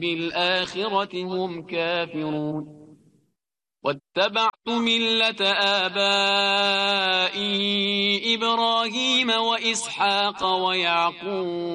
بالآخرة هم كافرون واتبعت ملة آبائي إبراهيم وإسحاق ويعقوب